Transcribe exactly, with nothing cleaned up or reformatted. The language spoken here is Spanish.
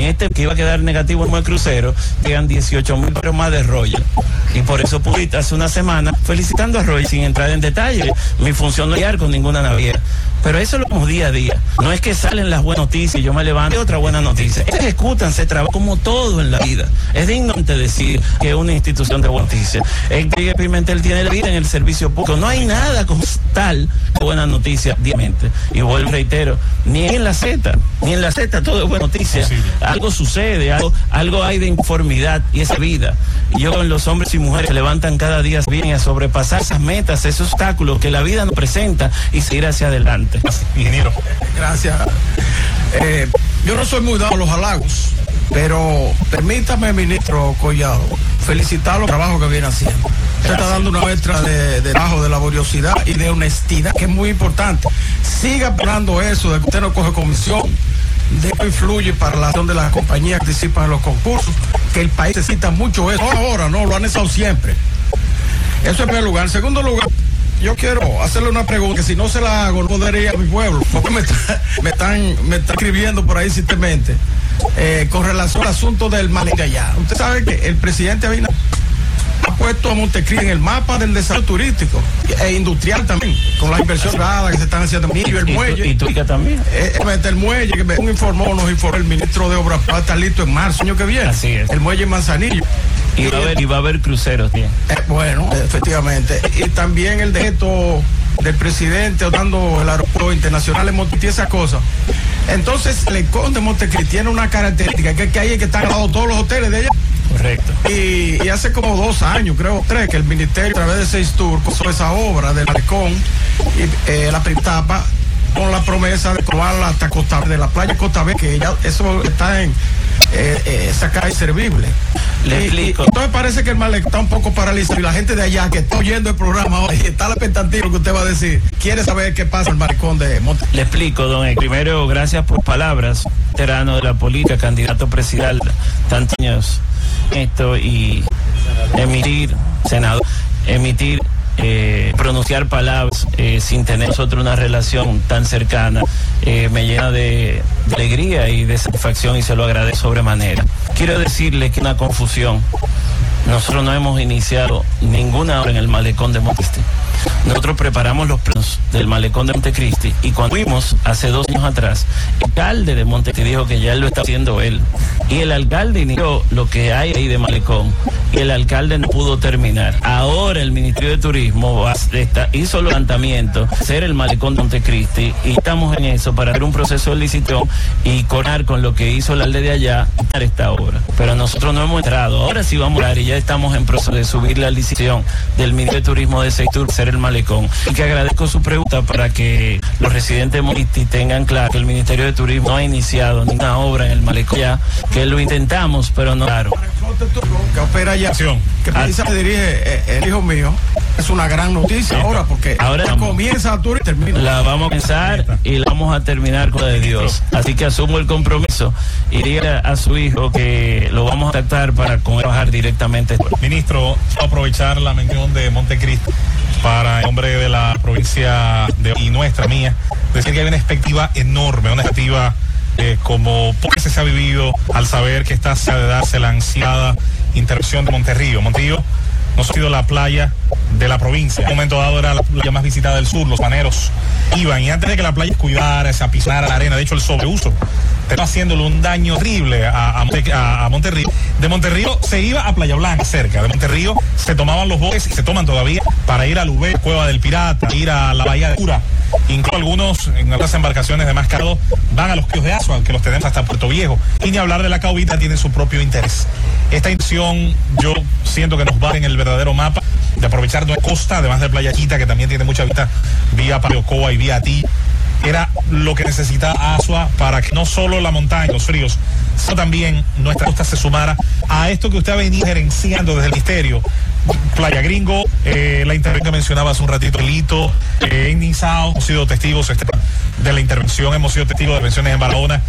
este que iba a quedar negativo en el crucero, llegan dieciocho mil pero más de Royal. Y por eso publiqué hace una semana felicitando a Royal sin entrar en detalle. Mi función no es guiar con ninguna naviera. Pero eso lo vemos día a día. No es que salen las buenas noticias y yo me levanto y otra buena noticia. Se ejecutan, se trabaja como todo en la vida. Es digno de decir que es una institución de buenas noticias. Héctor Pimentel tiene la vida en el servicio público. No hay nada como tal de buenas noticias diariamente. Y vuelvo, reitero, ni en la Z, ni en la Z todo es buena noticia. Sí. Algo sucede, algo, algo hay de inconformidad y esa vida. Y yo con los hombres y mujeres que levantan cada día vienen a sobrepasar esas metas, esos obstáculos que la vida nos presenta y seguir hacia adelante. Ingeniero. Gracias. Eh, yo no soy muy dado a los halagos, pero permítame, ministro Collado, felicitarlo por el trabajo que viene haciendo. Usted está dando una muestra de, de trabajo, de laboriosidad y de honestidad, que es muy importante. Siga hablando eso, de que usted no coge comisión, de que influye para la acción de las compañías que participan en los concursos, que el país necesita mucho eso. No ahora, no, lo han necesitado siempre. Eso en primer lugar. En segundo lugar, yo quiero hacerle una pregunta que si no se la hago no podría a mi pueblo, porque me, está, me están me está escribiendo por ahí simplemente eh, con relación al asunto del malecón allá. Usted sabe que el presidente Abinader ha puesto a Montecristi en el mapa del desarrollo turístico e industrial también, con las inversiones privadas que se están haciendo en el muelle. Y Tuica también. Eh, el muelle, que me informó, nos informó el ministro de Obras, va a estar listo en marzo, año que viene. Así es. El muelle Manzanillo. Y va a haber, y va a haber cruceros, bien. Eh, bueno, efectivamente. Y también el decreto del presidente dando el aeropuerto internacional en Montecristi, esas cosas. Entonces, el Malecón de Montecristi tiene una característica, que, que ahí es que están grabados todos los hoteles de allá. Correcto. Y, y hace como dos años, creo, tres, que el ministerio, a través de seis tours, con esa obra del Malecón, y eh, la primera etapa, con la promesa de probarla hasta Costa Verde, de la playa Costa Verde, que ya eso está en eh, eh, esa calle servible. Le y, explico. Y, entonces parece que el Malecón está un poco paralizado y la gente de allá que está oyendo el programa hoy, está la expectativa que usted va a decir, quiere saber qué pasa en el Malecón de Montecristi. Le explico, don Héctor. Primero, gracias por palabras, veterano de la política, candidato presidencial, tantos años esto y emitir, senador, emitir Eh, pronunciar palabras eh, sin tener nosotros una relación tan cercana eh, me llena de, de alegría y de satisfacción y se lo agradezco sobremanera. Quiero decirle que una confusión. Nosotros no hemos iniciado ninguna obra en el Malecón de Montecristi. Nosotros preparamos los planos del Malecón de Montecristi y cuando fuimos hace dos años atrás, el alcalde de Montecristi dijo que ya lo está haciendo él. Y el alcalde inició lo que hay ahí de Malecón y el alcalde no pudo terminar. Ahora el Ministerio de Turismo está, hizo los levantamientos, hacer el Malecón de Montecristi y estamos en eso para hacer un proceso de licitación y coordinar con lo que hizo el alcalde de allá para esta obra. Pero nosotros no hemos entrado. Ahora sí vamos a hablar y ya estamos en proceso de subir la licitación del Ministerio de Turismo de Sector, ser el Malecón. Y que agradezco su pregunta para que los residentes de Montecristi tengan claro que el Ministerio de Turismo no ha iniciado ninguna obra en el Malecón ya, que lo intentamos, pero no claro. Que opera allá, que precisamente dirige el hijo mío, es una gran noticia sí, ahora, porque ahora comienza a turismo y termina. La vamos a comenzar y la vamos a terminar con la de Dios. Así que asumo el compromiso y diga a su hijo que lo vamos a tratar para trabajar directamente. Ministro, aprovechar la mención de Montecristi para el nombre de la provincia de, y nuestra mía, decir que hay una expectativa enorme, una expectativa eh, como porque se ha vivido al saber que está cerca de darse la ansiada intervención de Monterrío. Monterrío no ha sido la playa de la provincia. En un momento dado era la playa más visitada del sur, los baneros iban y antes de que la playa cuidara, se apisonara la arena, de hecho el sobreuso estaba haciéndole un daño horrible a, a, a Monterrío. De Monterrío se iba a Playa Blanca, cerca. De Monterrío se tomaban los botes y se toman todavía para ir a Lubé, Cueva del Pirata, ir a la Bahía de Cura. Incluso algunos, en otras embarcaciones de más caro, van a los quios de Asua, que los tenemos hasta Puerto Viejo. Y ni hablar de la Caubita, tiene su propio interés. Esta intención, yo siento que nos va en el verdadero mapa de aprovechar nuestra costa, además de Playa Chita, que también tiene mucha vista, vía Paleocoa y vía Atí. Era lo que necesitaba Asua para que no solo la montaña, los fríos, sino también nuestra costa se sumara a esto que usted ha venido gerenciando desde el ministerio. Playa Gringo, eh, la intervención que mencionaba hace un ratito, Lito, eh, en Nizao, hemos sido testigos este, de la intervención, hemos sido testigos de intervenciones en Barahona.